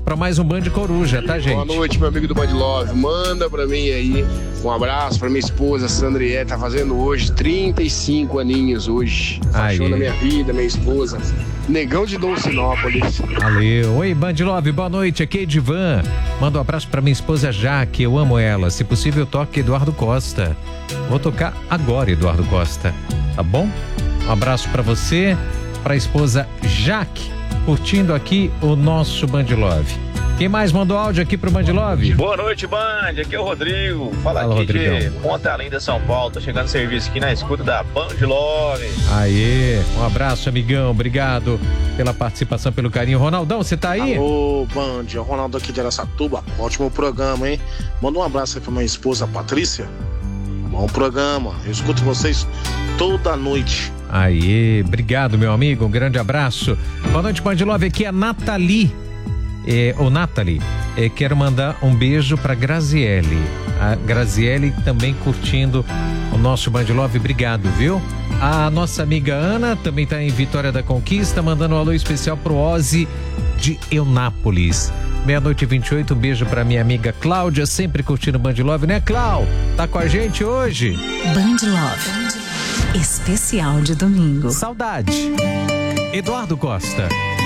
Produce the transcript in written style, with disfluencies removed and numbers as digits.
para mais um Band Coruja, tá, gente? Boa noite, meu amigo do Band Love. Manda pra mim aí um abraço pra minha esposa, Sandrié, tá fazendo hoje 35 aninhos hoje. Paixão da minha vida, minha esposa. Negão de Dolcinópolis. Valeu. Oi, Band Love, boa noite. Aqui é Edivan. Manda um abraço pra minha esposa Jaque, eu amo ela. Se possível, toque Eduardo Costa. Vou tocar agora, Eduardo Costa. Tá bom? Um abraço pra você, pra esposa Jaque, curtindo aqui o nosso Band Love. Quem mais mandou áudio aqui pro Band Love? Boa noite, Band. Aqui é o Rodrigo. Fala aqui Rodrigão. de Ponta Linda, São Paulo. Tô chegando no serviço aqui na escuta da Band Love. Aê, um abraço, amigão. Obrigado pela participação, pelo carinho. Ronaldão, você tá aí? Alô, Band. É o Ronaldo aqui de Araçatuba. Ótimo programa, hein? Manda um abraço aí pra minha esposa, Patrícia. Bom programa. Eu escuto vocês toda noite. Aê, obrigado, meu amigo. Um grande abraço. Boa noite, Band Love. Aqui é a Nathalie. Nathalie, quero mandar um beijo pra Graziele. A Graziele também curtindo o nosso Band Love, obrigado, viu? A nossa amiga Ana também tá em Vitória da Conquista, mandando um alô especial pro Ozzy de Eunápolis. 00:28, um beijo pra minha amiga Cláudia, sempre curtindo o Band Love, né, Clau? Tá com a gente hoje? Band Love, especial de domingo. Saudade. Eduardo Costa.